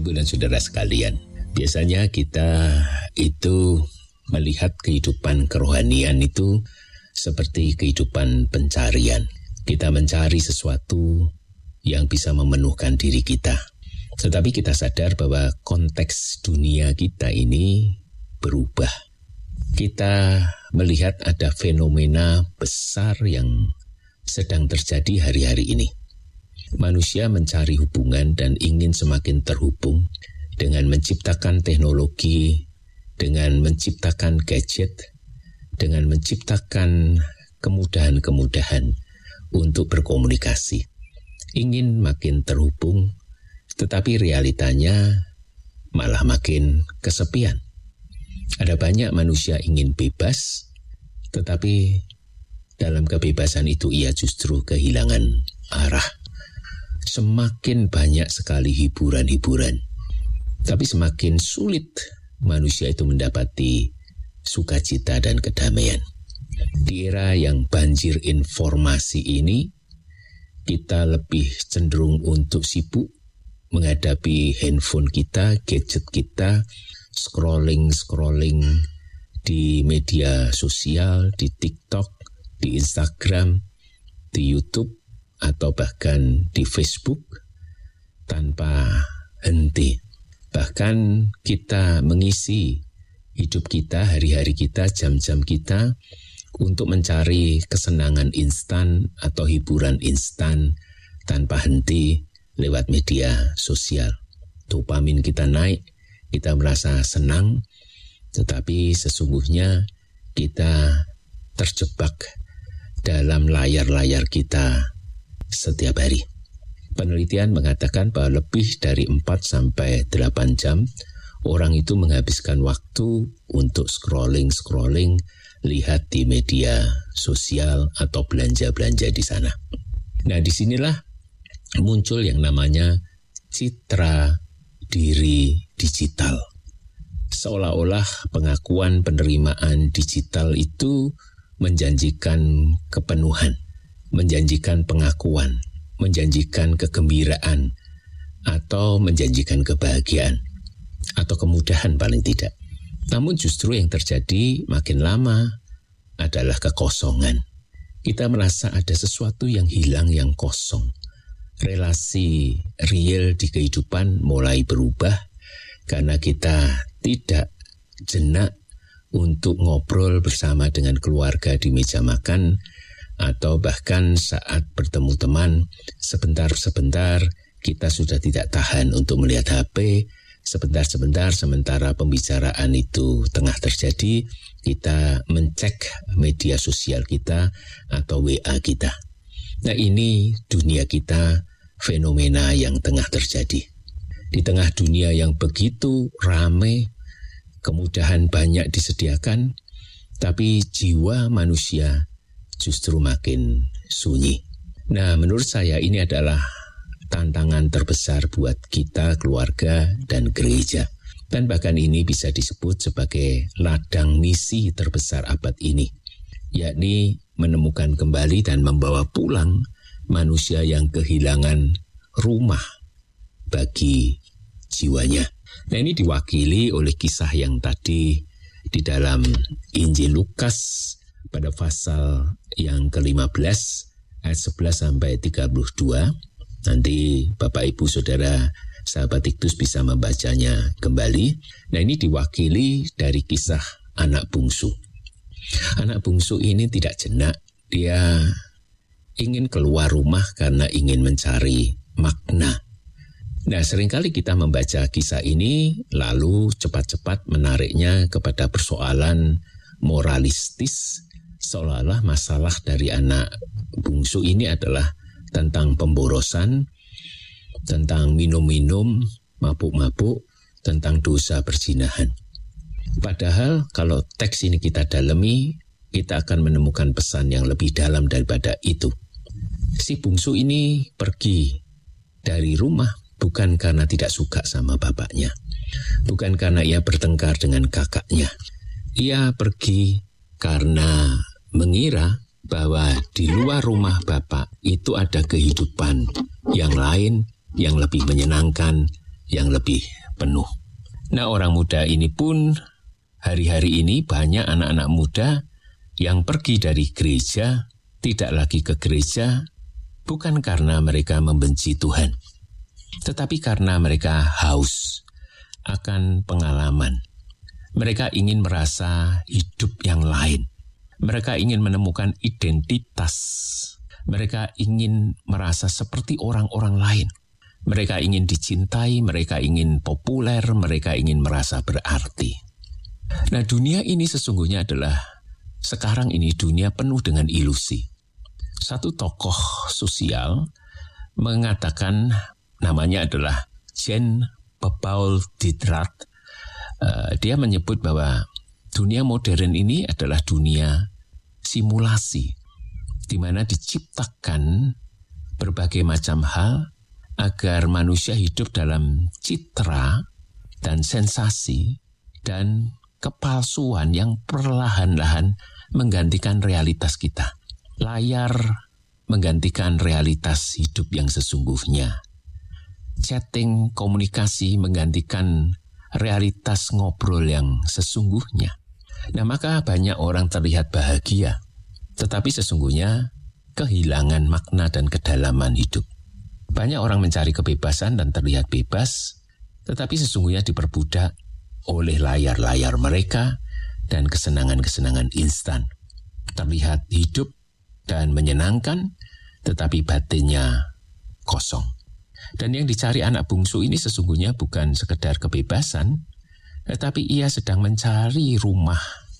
Ibu dan saudara sekalian, biasanya kita itu melihat kehidupan kerohanian itu seperti kehidupan pencarian. Kita mencari sesuatu yang bisa memenuhkan diri kita. Tetapi kita sadar bahwa konteks dunia kita ini berubah. Kita melihat ada fenomena besar yang sedang terjadi hari-hari ini. Manusia mencari hubungan dan ingin semakin terhubung dengan menciptakan teknologi, dengan menciptakan gadget, dengan menciptakan kemudahan-kemudahan untuk berkomunikasi. Ingin makin terhubung, tetapi realitanya malah makin kesepian. Ada banyak manusia ingin bebas, tetapi dalam kebebasan itu ia justru kehilangan arah. Semakin banyak sekali hiburan-hiburan, tapi semakin sulit manusia itu mendapati sukacita dan kedamaian. Di era yang banjir informasi ini, kita lebih cenderung untuk sibuk menghadapi handphone kita, gadget kita, scrolling di media sosial, di TikTok, di Instagram, di YouTube, atau bahkan di Facebook tanpa henti. Bahkan kita mengisi hidup kita, hari-hari kita, jam-jam kita untuk mencari kesenangan instan atau hiburan instan tanpa henti lewat media sosial. Dopamin kita naik, kita merasa senang, tetapi sesungguhnya kita terjebak dalam layar-layar kita setiap hari. Penelitian mengatakan bahwa lebih dari 4-8 jam orang itu menghabiskan waktu untuk scrolling, lihat di media sosial atau belanja-belanja di sana. Nah, disinilah muncul yang namanya citra diri digital. Seolah-olah pengakuan penerimaan digital itu menjanjikan kepenuhan, menjanjikan pengakuan, menjanjikan kegembiraan, atau menjanjikan kebahagiaan, atau kemudahan paling tidak. Namun justru yang terjadi makin lama adalah kekosongan. Kita merasa ada sesuatu yang hilang, yang kosong. Relasi real di kehidupan mulai berubah karena kita tidak jenak untuk ngobrol bersama dengan keluarga di meja makan, atau bahkan saat bertemu teman, sebentar-sebentar kita sudah tidak tahan untuk melihat HP, sebentar-sebentar sementara pembicaraan itu tengah terjadi, kita mencek media sosial kita atau WA kita. Nah, ini dunia kita, fenomena yang tengah terjadi. Di tengah dunia yang begitu ramai, kemudahan banyak disediakan, tapi jiwa manusia justru makin sunyi. Nah, menurut saya ini adalah tantangan terbesar buat kita, keluarga, dan gereja. Dan bahkan ini bisa disebut sebagai ladang misi terbesar abad ini, yakni menemukan kembali dan membawa pulang manusia yang kehilangan rumah bagi jiwanya. Nah, ini diwakili oleh kisah yang tadi di dalam Injil Lukas pada pasal yang ke-15 ayat 11-32. Nanti Bapak Ibu Saudara sahabat Iktus bisa membacanya kembali. Nah, ini diwakili dari kisah anak bungsu. Anak bungsu ini tidak jenak. Dia ingin keluar rumah karena ingin mencari makna. Nah, seringkali kita membaca kisah ini lalu cepat-cepat menariknya kepada persoalan moralistis, seolah-olah masalah dari anak bungsu ini adalah tentang pemborosan, tentang minum-minum, mabuk-mabuk, tentang dosa perzinahan. Padahal kalau teks ini kita dalami, kita akan menemukan pesan yang lebih dalam daripada itu. Si bungsu ini pergi dari rumah bukan karena tidak suka sama bapaknya, bukan karena ia bertengkar dengan kakaknya. Ia pergi karena mengira bahwa di luar rumah bapak itu ada kehidupan yang lain, yang lebih menyenangkan, yang lebih penuh. Nah, orang muda ini pun hari-hari ini banyak anak-anak muda yang pergi dari gereja, tidak lagi ke gereja, bukan karena mereka membenci Tuhan, tetapi karena mereka haus akan pengalaman. Mereka ingin merasa hidup yang lain. Mereka ingin menemukan identitas. Mereka ingin merasa seperti orang-orang lain. Mereka ingin dicintai, mereka ingin populer, mereka ingin merasa berarti. Nah, dunia ini sesungguhnya adalah, sekarang ini dunia penuh dengan ilusi. Satu tokoh sosial mengatakan, namanya adalah Jean Paul Diderot. Dia menyebut bahwa dunia modern ini adalah dunia simulasi, di mana diciptakan berbagai macam hal agar manusia hidup dalam citra dan sensasi dan kepalsuan yang perlahan-lahan menggantikan realitas kita. Layar menggantikan realitas hidup yang sesungguhnya. Chatting, komunikasi menggantikan realitas ngobrol yang sesungguhnya. Nah, maka banyak orang terlihat bahagia, tetapi sesungguhnya kehilangan makna dan kedalaman hidup. Banyak orang mencari kebebasan dan terlihat bebas, tetapi sesungguhnya diperbudak oleh layar-layar mereka dan kesenangan-kesenangan instan. Terlihat hidup dan menyenangkan, tetapi batinnya kosong. Dan yang dicari anak bungsu ini sesungguhnya bukan sekedar kebebasan, tetapi ia sedang mencari rumah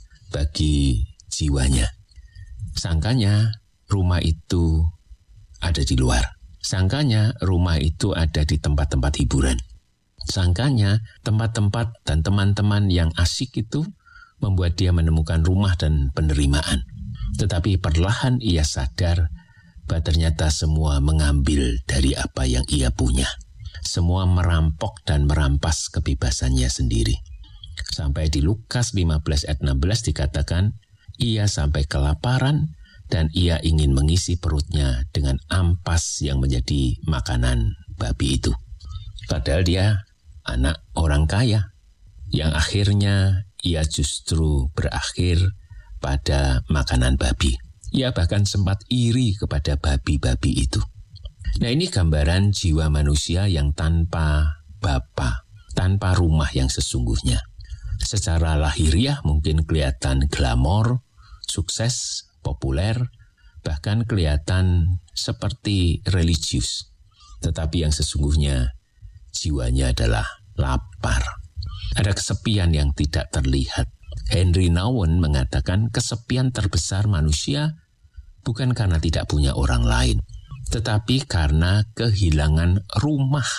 bagi jiwanya. Sangkanya rumah itu ada di luar. Sangkanya rumah itu ada di tempat-tempat hiburan. Sangkanya tempat-tempat dan teman-teman yang asik itu membuat dia menemukan rumah dan penerimaan. Tetapi perlahan ia sadar bahwa ternyata semua mengambil dari apa yang ia punya. Semua merampok dan merampas kebebasannya sendiri. Sampai di Lukas 15 ayat 16 dikatakan, ia sampai kelaparan dan ia ingin mengisi perutnya dengan ampas yang menjadi makanan babi itu. Padahal dia anak orang kaya, yang akhirnya ia justru berakhir pada makanan babi. Ia bahkan sempat iri kepada babi-babi itu. Nah, ini gambaran jiwa manusia yang tanpa bapa, tanpa rumah yang sesungguhnya. Secara lahiriah mungkin kelihatan glamor, sukses, populer, bahkan kelihatan seperti religius. Tetapi yang sesungguhnya jiwanya adalah lapar. Ada kesepian yang tidak terlihat. Henry Nouwen mengatakan kesepian terbesar manusia bukan karena tidak punya orang lain, tetapi karena kehilangan rumah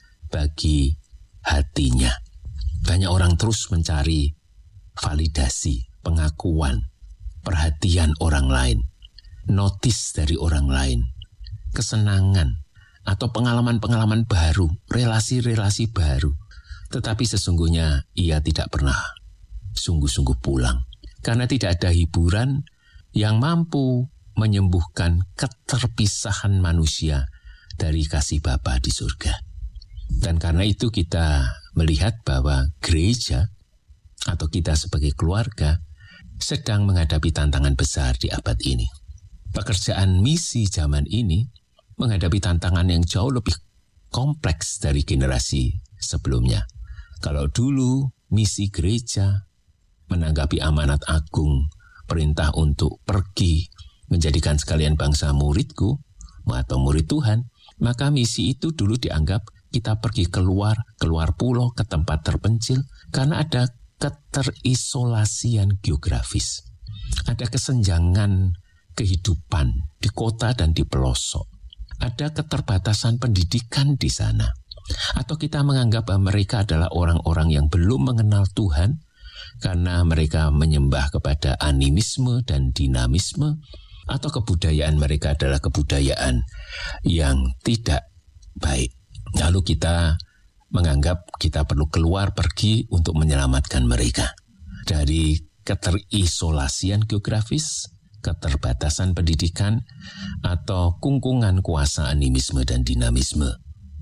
bagi hatinya. Banyak orang terus mencari validasi, pengakuan, perhatian orang lain, notis dari orang lain, kesenangan, atau pengalaman-pengalaman baru, relasi-relasi baru. Tetapi sesungguhnya ia tidak pernah sungguh-sungguh pulang. Karena tidak ada hiburan yang mampu menyembuhkan keterpisahan manusia dari kasih Bapa di surga. Dan karena itu kita melihat bahwa gereja atau kita sebagai keluarga sedang menghadapi tantangan besar di abad ini. Pekerjaan misi zaman ini menghadapi tantangan yang jauh lebih kompleks dari generasi sebelumnya. Kalau dulu misi gereja menanggapi amanat agung, perintah untuk pergi, menjadikan sekalian bangsa muridku, atau murid Tuhan, maka misi itu dulu dianggap kita pergi keluar pulau ke tempat terpencil, karena ada keterisolasian geografis. Ada kesenjangan kehidupan di kota dan di pelosok. Ada keterbatasan pendidikan di sana. Atau kita menganggap bahwa mereka adalah orang-orang yang belum mengenal Tuhan, karena mereka menyembah kepada animisme dan dinamisme, atau kebudayaan mereka adalah kebudayaan yang tidak baik. Lalu kita menganggap kita perlu keluar pergi untuk menyelamatkan mereka dari keterisolasian geografis, keterbatasan pendidikan, atau kungkungan kuasa animisme dan dinamisme.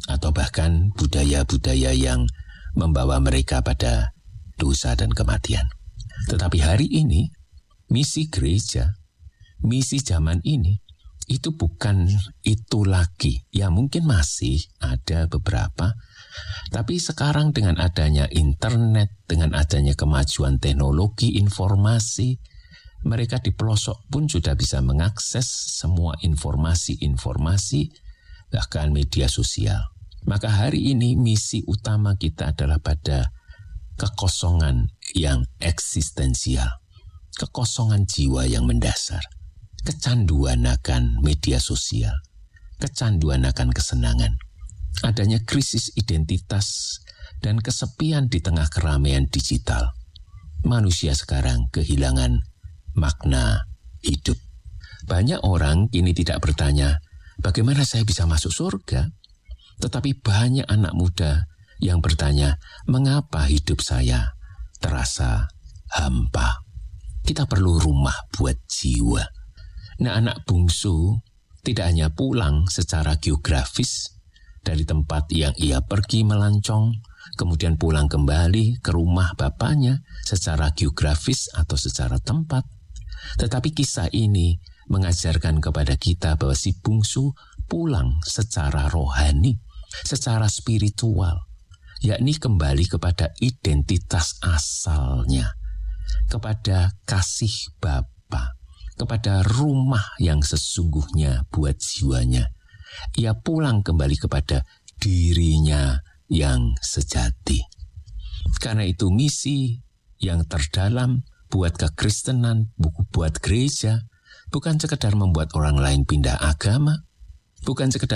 atau bahkan budaya-budaya yang membawa mereka pada dosa dan kematian. Tetapi hari ini, misi gereja, misi zaman ini, itu bukan itu lagi. Ya mungkin masih ada beberapa, tapi sekarang dengan adanya internet, dengan adanya kemajuan teknologi informasi, mereka di pelosok pun sudah bisa mengakses semua informasi-informasi, bahkan media sosial. Maka hari ini misi utama kita adalah pada kekosongan yang eksistensial, kekosongan jiwa yang mendasar, kecanduan akan media sosial, kecanduan akan kesenangan, adanya krisis identitas dan kesepian di tengah keramaian digital. Manusia sekarang kehilangan makna hidup. Banyak orang kini tidak bertanya, bagaimana saya bisa masuk surga? Tetapi banyak anak muda yang bertanya, mengapa hidup saya terasa hampa? Kita perlu rumah buat jiwa. Nah, anak bungsu tidak hanya pulang secara geografis dari tempat yang ia pergi melancong, kemudian pulang kembali ke rumah bapaknya secara geografis atau secara tempat. Tetapi kisah ini mengajarkan kepada kita bahwa si bungsu pulang secara rohani, secara spiritual, yakni kembali kepada identitas asalnya, kepada kasih Bapa, kepada rumah yang sesungguhnya buat jiwanya. Ia pulang kembali kepada dirinya yang sejati. Karena itu misi yang terdalam buat kekristenan, buat gereja, bukan sekedar membuat orang lain pindah agama, bukan sekedar